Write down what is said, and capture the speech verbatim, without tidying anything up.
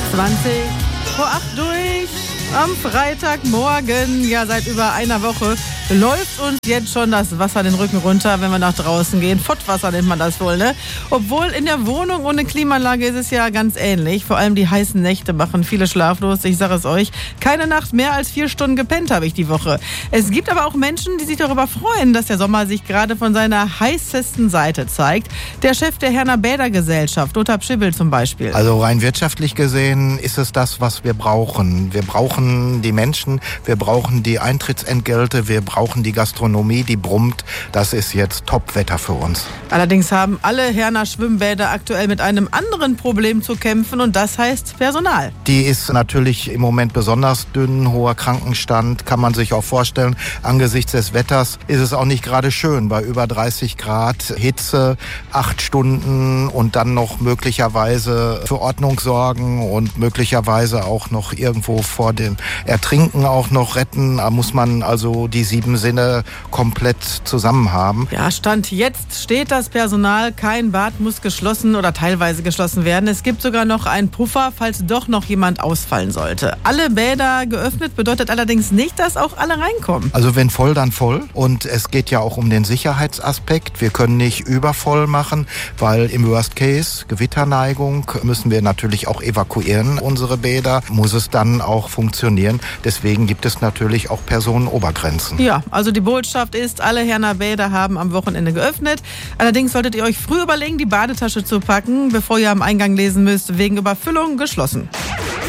zwanzig vor acht durch. Am Freitagmorgen, ja seit über einer Woche, läuft uns jetzt schon das Wasser den Rücken runter, wenn wir nach draußen gehen. Fottwasser nennt man das wohl, ne? Obwohl in der Wohnung ohne Klimaanlage ist es ja ganz ähnlich. Vor allem die heißen Nächte machen viele schlaflos. Ich sage es euch, keine Nacht mehr als vier Stunden gepennt habe ich die Woche. Es gibt aber auch Menschen, die sich darüber freuen, dass der Sommer sich gerade von seiner heißesten Seite zeigt. Der Chef der Herner Bädergesellschaft, Lothar Pschibbel zum Beispiel. Also rein wirtschaftlich gesehen ist es das, was wir brauchen. Wir brauchen die Menschen, wir brauchen die Eintrittsentgelte, wir brauchen die Gastronomie, die brummt. Das ist jetzt Top-Wetter für uns. Allerdings haben alle Herner Schwimmbäder aktuell mit einem anderen Problem zu kämpfen und das heißt Personal. Die ist natürlich im Moment besonders dünn, hoher Krankenstand, kann man sich auch vorstellen. Angesichts des Wetters ist es auch nicht gerade schön, bei über dreißig Grad Hitze, acht Stunden und dann noch möglicherweise für Ordnung sorgen und möglicherweise auch noch irgendwo vor dem Ertrinken auch noch retten. Da muss man also die sieben Sinne komplett zusammen haben. Ja, Stand jetzt steht das Personal. Kein Bad muss geschlossen oder teilweise geschlossen werden. Es gibt sogar noch einen Puffer, falls doch noch jemand ausfallen sollte. Alle Bäder geöffnet bedeutet allerdings nicht, dass auch alle reinkommen. Also wenn voll, dann voll. Und es geht ja auch um den Sicherheitsaspekt. Wir können nicht übervoll machen, weil im Worst Case, Gewitterneigung, müssen wir natürlich auch evakuieren. Unsere Bäder muss es dann auch funktionieren. Deswegen gibt es natürlich auch Personenobergrenzen. Ja, also die Botschaft ist, alle Herner Bäder haben am Wochenende geöffnet. Allerdings solltet ihr euch früh überlegen, die Badetasche zu packen, bevor ihr am Eingang lesen müsst, wegen Überfüllung geschlossen.